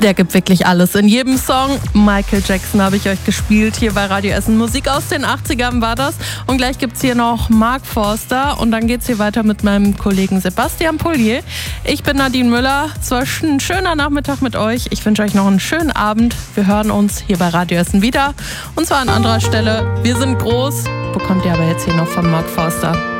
Der gibt wirklich alles in jedem Song. Michael Jackson habe ich euch gespielt hier bei Radio Essen. Musik aus den 80ern war das. Und gleich gibt es hier noch Mark Forster. Und dann geht es hier weiter mit meinem Kollegen Sebastian Poulier. Ich bin Nadine Müller. Es war ein schöner Nachmittag mit euch. Ich wünsche euch noch einen schönen Abend. Wir hören uns hier bei Radio Essen wieder. Und zwar an anderer Stelle. Wir sind groß. Bekommt ihr aber jetzt hier noch von Mark Forster.